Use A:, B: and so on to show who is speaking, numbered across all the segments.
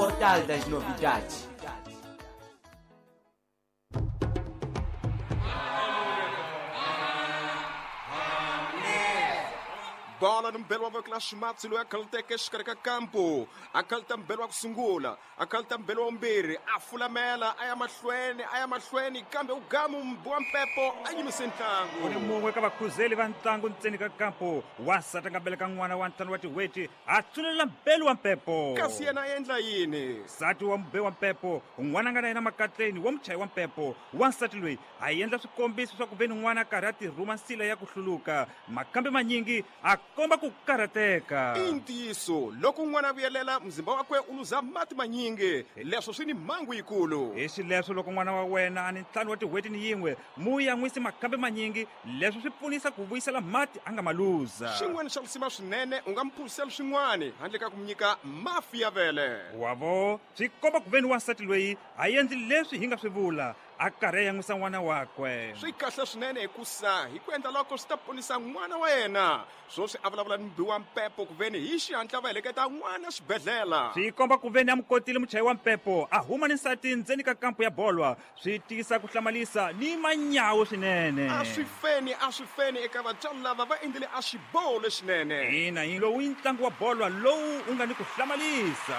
A: portal das novidades.
B: Bola mbelo wa clash match lo akalte ke shkareka campo akalta mbelo wa kusungula akalta mbelo wa mbiri afulamela aya mahlweni kambe ugamu mbwa mpepo ayimise ntlangu
C: uni mungwe ka vakhuzeli va ntlangu ntseni ka kampo wasata nga beleka n'wana wa ntlangu wa tiweti a tsulela mbelo wa mpepo
B: kasi yena endla yini
C: nsati wa mbe wa mpepo n'wana a nga na yena makatleni wa muchayi wa mpepo wansati loyi a endla swikombiso swa ku veni n'wana a karhi a tirhuma nsila ya ku hluluka makambe manyingi a komba ku karhateka
B: i ntiyiso loko n'wana a vuyelela mzimba wakwe u luza mati manyingi leswo swi ni mhangu yikulu
C: hi xileswo loko n'wana wa wena a ni ntlhanu wa tiweti ni yin'we mu yan'wisi makambe manyingi leswi swi pfunisa ku vuyisela mati a nga ma luza
B: xin'wana xa kusima swinene u nga mphurisela swin'wana handle ka ku mi nyika mafi ya vele
C: wavo swi komba ku veni wansati loyi a endli leswi hi nga swi vula a karhi a yan'wisa n'wana wakwe
B: swi kahle swinene hikusa hi ku endla loko swi ta ponisa n'wana wa yena swo swi a vulavula ni mbi wa mpepo ku veni hi xihatla va heleketa n'wana xibedhlela
C: swi komba ku veni a mu kotile muchayi wa mpepo a huma ni nsati ndzeni ka kampo ya bolwa swi tisa ku hlamalisa ni manyawu swinene
B: a swi feni eka vatswari lava va endlile a xiboho lexinene
C: ina hi lowu i ntlangu wa bolwa lowu u nga ni ku hlamalisa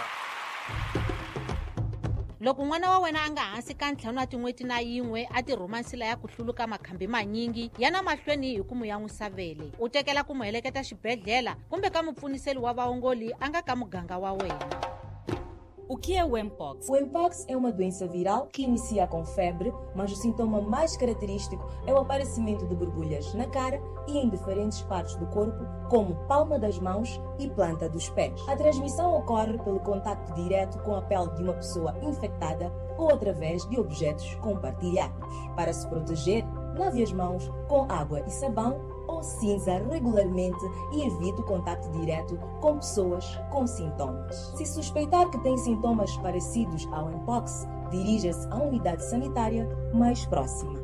D: loko n'wana wa wena a nga hansi ka ntlhanu wa tin'weti na yin'we a tirhuma nsila ya ku hluluka makhambi manyingi yana mahlweni hi ku mu yan'wisa vele u tekela ku mu heleketa xibedhlela kumbe ka mupfuniseli wa vaongoli a nga ka muganga wa wena.
E: O que é o Mpox?
F: O Mpox é uma doença viral que inicia com febre, mas o sintoma mais característico é o aparecimento de borbulhas na cara e em diferentes partes do corpo, como palma das mãos e planta dos pés. A transmissão ocorre pelo contacto direto com a pele de uma pessoa infectada ou através de objetos compartilhados. Para se proteger, lave as mãos com água e sabão ou cinza regularmente e evite o contato direto com pessoas com sintomas. Se suspeitar que tem sintomas parecidos ao Mpox, dirija-se à unidade sanitária mais próxima.